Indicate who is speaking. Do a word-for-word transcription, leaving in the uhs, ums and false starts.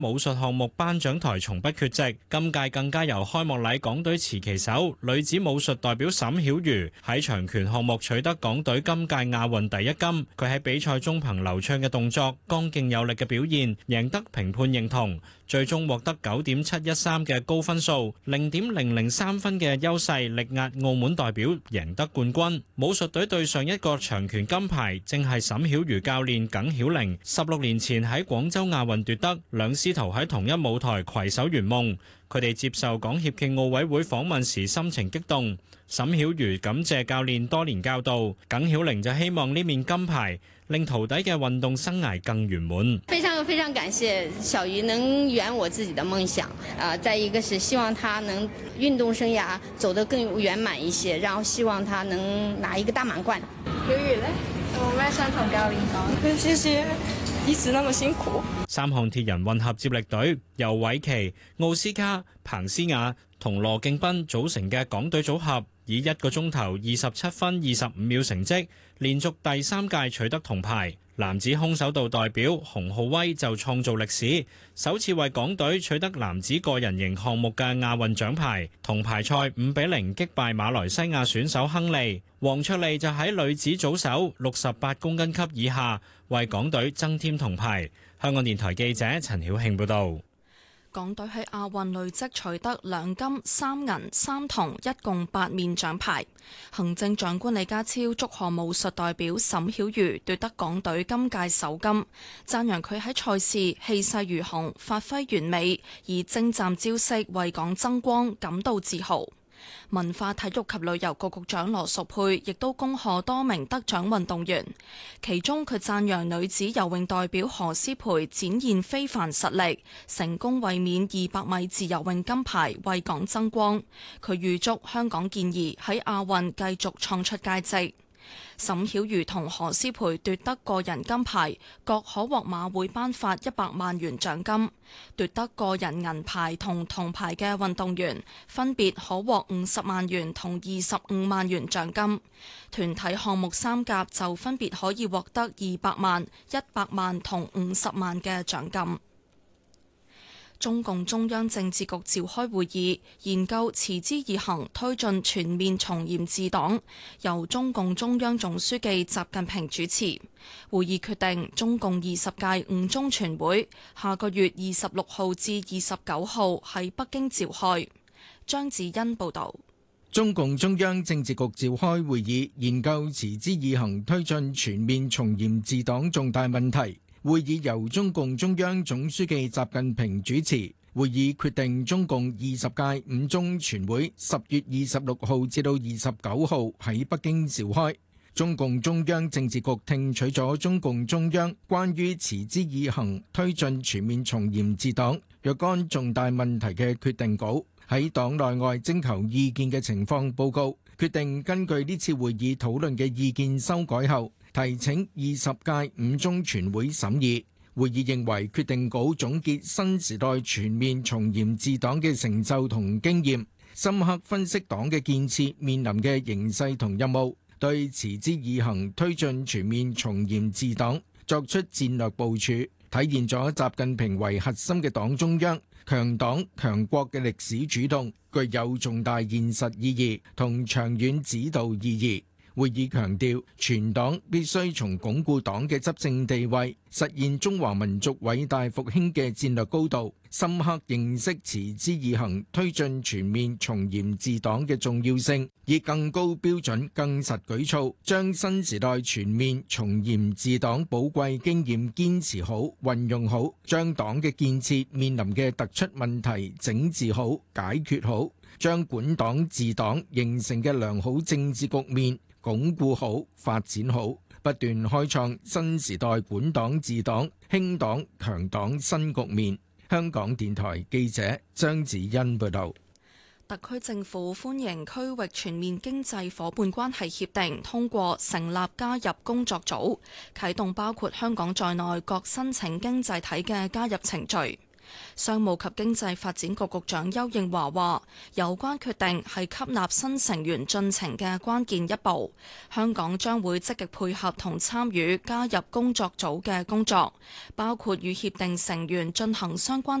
Speaker 1: 武術項目頒獎台從不缺席，今屆更加由開幕禮港隊持旗手女子武術代表沈曉瑜喺長拳項目取得港隊今屆亞運第一金。佢喺比賽中憑流暢嘅動作、剛勁有力嘅表現，贏得評判認同，最終獲得九點七一三嘅高分數，零點零零三分嘅優勢力壓澳門代表，贏得冠軍。武術隊對上一個長拳金牌正係沈曉瑜教練耿曉玲，十六年前喺廣州亞運奪得，兩師徒喺同一舞台攜手圓夢。佢哋接受港協暨奧委會訪問時心情激動，沈曉瑜感謝教練多年教導，耿曉玲就希望呢面金牌令徒弟嘅運動生涯更圓滿。
Speaker 2: 非常非常感謝小瑜能圓我自己的夢想，啊，再一個是希望他能運動生涯走得更圓滿一些，然後希望他能拿一個大滿貫。
Speaker 3: 曉瑜呢，有冇咩想同教練講？謝謝，一直那麼辛苦。
Speaker 1: 三項鐵人混合接力隊由韋琪、奧斯卡、彭思雅同羅敬斌組成嘅港隊組合，以一個鐘頭二十七分二十五秒成績，連續第三屆取得銅牌。男子空手道代表洪浩威就創造歷史，首次為港隊取得男子個人型項目嘅亞運獎牌。銅牌賽五比零擊敗馬來西亞選手亨利。黃卓莉就喺女子組手六十八公斤級以下為港隊增添銅牌。香港電台記者陳曉慶報道。
Speaker 4: 港隊喺亞運累積取得兩金三銀三銅，一共八面獎牌。行政長官李家超祝賀武術代表沈曉瑜奪得港隊今屆首金，讚揚佢喺賽事氣勢如虹，發揮完美，以精湛招式為港爭光，感到自豪。文化體育及旅遊局局長羅淑佩亦都恭賀多名得獎運動員，其中佢讚揚女子游泳代表何詩蓓展現非凡實力，成功衛冕二百米自由泳金牌，為港爭光。佢預祝香港健兒喺亞運繼續創出佳績。沈曉瑜同何詩蓓奪得個人金牌，各可獲馬會頒發一百萬元獎金。奪得個人銀牌同銅牌嘅運動員，分別可獲五十萬元同二十五萬元獎金。團體項目三甲就分別可以獲得二百萬、一百萬同五十萬嘅獎金。中共中央政治局召開會議，研究持之以恆推進全面從嚴治黨，由中共中央總書記習近平主持。會議決定，中共二十屆五中全會下個月二十六號至二十九號喺北京召開。張子欣報導。
Speaker 5: 中共中央政治局召開會議，研究持之以恆推進全面從嚴治黨重大問題。會議由中共中央總書記習近平主持。會議決定，中共二十屆五中全會十月二十六號至到二十九號喺北京召開。中共中央政治局聽取咗中共中央關於持之以恆推進全面從嚴治黨若干重大問題嘅決定稿，喺黨內外徵求意見嘅情況報告，決定根據呢次會議討論嘅意見修改後，提請二十屆五中全會審議。會議認為決定稿總結新時代全面從嚴治黨嘅成就同經驗，深刻分析黨嘅建設面臨嘅形勢同任務，對持之以恆推進全面從嚴治黨作出戰略部署，體現咗習近平為核心嘅黨中央強黨強國嘅歷史主動，具有重大現實意義同長遠指導意義。會議強調，全黨必須從鞏固黨嘅執政地位、實現中華民族偉大復興嘅戰略高度，深刻認識持之以恆推進全面從嚴治黨嘅重要性，以更高標準、更實舉措，將新時代全面從嚴治黨寶貴經驗堅持好、運用好，將黨嘅建設面臨嘅突出問題整治好、解決好，將管黨治黨形成嘅良好政治局面鞏固好、發展好，不斷開創新時代管黨治黨、興黨強黨新局面。香港電台記者張子欣報道。
Speaker 4: 特區政府歡迎區域全面經濟夥伴關係協定通過成立加入工作組，啟動包括香港在內各申請經濟體嘅加入程序。 商務及經濟發展局局長邱應華話，有關決定係吸納新成員進程嘅關鍵一步，香港將會積極配合同參與加入工作組嘅工作，包括與協定成員進行相關